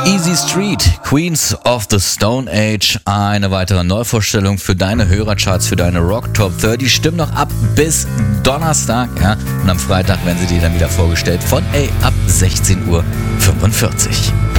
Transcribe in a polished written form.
Easy Street, Queens of the Stone Age, eine weitere Neuvorstellung für deine Hörercharts, für deine Rock Top 30. Stimmen noch ab bis Donnerstag, ja, und am Freitag werden sie dir dann wieder vorgestellt ab 16:45 Uhr.